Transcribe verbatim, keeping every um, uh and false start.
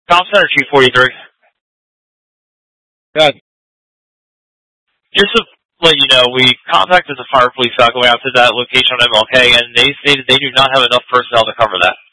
Tom Center, Chief forty-three. Good. Just to let you know, we contacted the fire police uh, going out to that location on M L K, and they stated they do not have enough personnel to cover that.